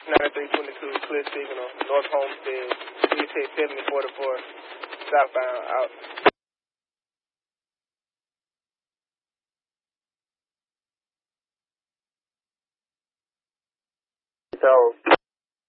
9322 clear signal, North Homestead. Please take 7044 southbound out. So